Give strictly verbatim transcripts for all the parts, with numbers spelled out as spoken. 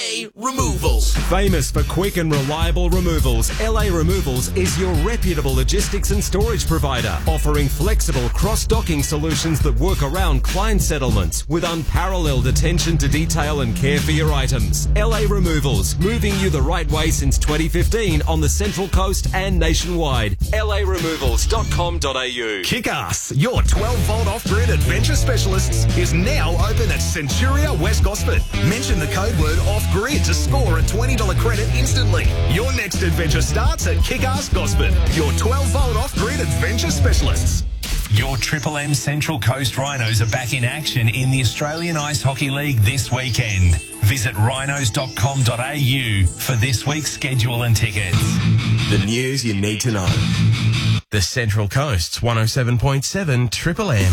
A Removals. Famous for quick and reliable removals, L A Removals is your reputable logistics and storage provider, offering flexible cross-docking solutions that work around client settlements with unparalleled attention to detail and care for your items. L A Removals, moving you the right way since twenty fifteen on the Central Coast and nationwide. L A removals dot com dot a u. Kick-Ass, your twelve volt off-grid adventure specialists, is now open at Centuria West Gosford. Mention the code word off-grid to score a twenty dollars credit instantly. Your next adventure starts at Kick-Ass Gosford, your twelve volt off-grid adventure specialists. Your Triple M Central Coast Rhinos are back in action in the Australian Ice Hockey League this weekend. Visit rhinos dot com dot a u for this week's schedule and tickets. The news you need to know. The Central Coast's one oh seven point seven Triple M.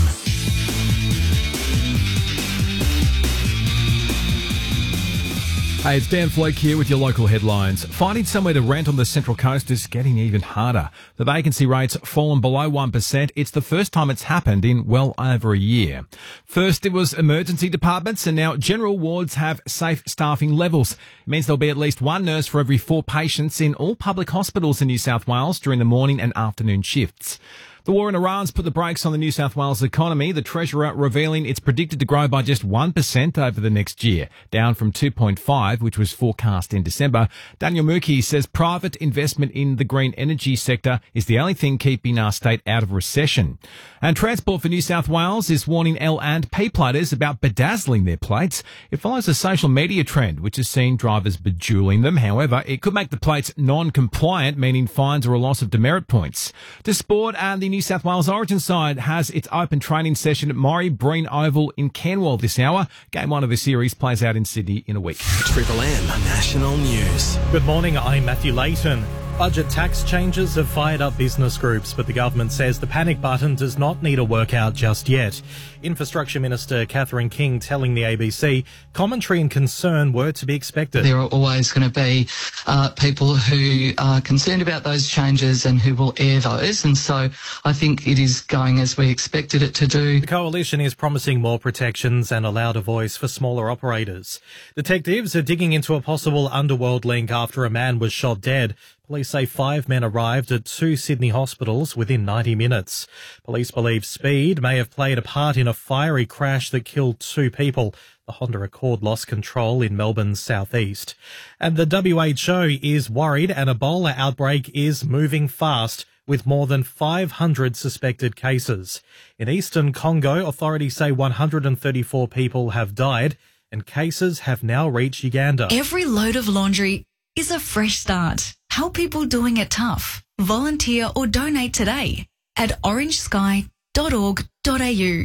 Hey, it's Dan Fleck here with your local headlines. Finding somewhere to rent on the Central Coast is getting even harder. The vacancy rate's fallen below one percent. It's the first time it's happened in well over a year. First, it was emergency departments, and now general wards have safe staffing levels. It means there'll be at least one nurse for every four patients in all public hospitals in New South Wales during the morning and afternoon shifts. The war in Iran's put the brakes on the New South Wales economy, the Treasurer revealing it's predicted to grow by just one percent over the next year, down from two point five, which was forecast in December. Daniel Murkey says private investment in the green energy sector is the only thing keeping our state out of recession. And Transport for New South Wales is warning L and P platers about bedazzling their plates. It follows a social media trend, which has seen drivers bejeweling them. However, it could make the plates non-compliant, meaning fines or a loss of demerit points. To sport, and the New South Wales Origin side has its open training session at Maury Breen Oval in Canwell this hour. Game one of the series plays out in Sydney in a week. Triple M National News. Good morning, I'm Matthew Layton. Budget tax changes have fired up business groups, but the government says the panic button does not need a workout just yet. Infrastructure Minister Catherine King telling the A B C commentary and concern were to be expected. There are always going to be uh, people who are concerned about those changes and who will air those, and so I think it is going as we expected it to do. The coalition is promising more protections and a louder voice for smaller operators. Detectives are digging into a possible underworld link after a man was shot dead. Police say five men arrived at two Sydney hospitals within ninety minutes. Police believe speed may have played a part in a fiery crash that killed two people. The Honda Accord lost control in Melbourne's southeast. And the W H O is worried an Ebola outbreak is moving fast, with more than five hundred suspected cases. In eastern Congo, authorities say one hundred thirty-four people have died, and cases have now reached Uganda. Every load of laundry is a fresh start. Help people doing it tough. Volunteer or donate today at orange sky dot org dot a u.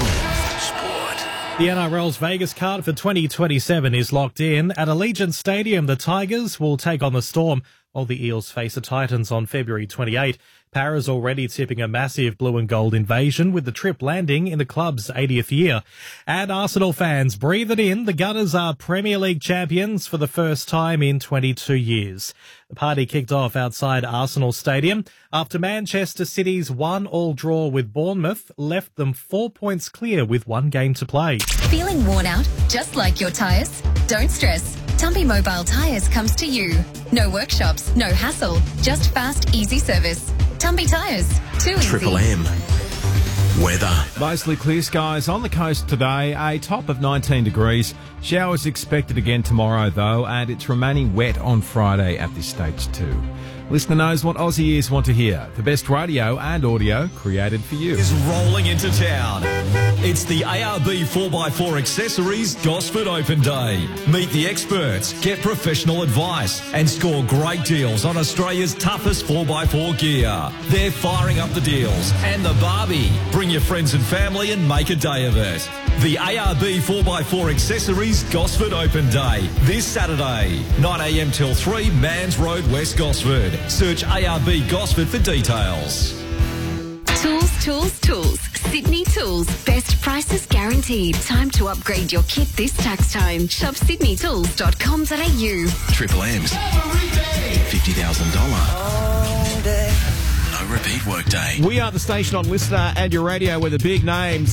The N R L's Vegas card for twenty twenty-seven is locked in. At Allegiant Stadium, the Tigers will take on the Storm, while the Eels face the Titans on February twenty-eighth. Para's already tipping a massive blue and gold invasion, with the trip landing in the club's eightieth year. And Arsenal fans, breathe it in. The Gunners are Premier League champions for the first time in twenty-two years. The party kicked off outside Arsenal Stadium after Manchester City's one-all draw with Bournemouth left them four points clear with one game to play. Feeling worn out, just like your tyres? Don't stress. Tumpy Mobile Tyres comes to you. No workshops, no hassle, just fast, easy service. Tumpy Tyres, too easy. Triple M. Weather. Mostly clear skies on the coast today, a top of nineteen degrees. Showers expected again tomorrow, though, and it's remaining wet on Friday at this stage too. Listener knows what Aussie ears want to hear. The best radio and audio created for you. Is rolling into town. It's the A R B four by four Accessories Gosford Open Day. Meet the experts, get professional advice, and score great deals on Australia's toughest four by four gear. They're firing up the deals and the Barbie. Bring your friends and family and make a day of it. The A R B four by four Accessories Gosford Open Day. This Saturday, nine a m till three, Mans Road, West Gosford. Search A R B Gosford for details. Tools, tools, tools. Sydney Tools. Best prices guaranteed. Time to upgrade your kit this tax time. Shop sydney tools dot com dot a u. Triple M's. fifty thousand dollars. No repeat workday. We are the station on Listener and your radio where the big names